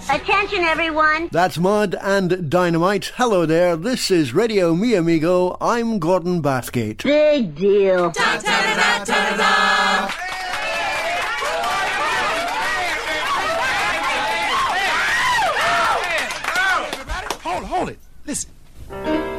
Attention, everyone. That's Mud and Dynamite. Hello there, this is Radio Mi Amigo. I'm Gordon Bathgate. Big deal. Da-da-da-da-da-da. Hold it. Listen.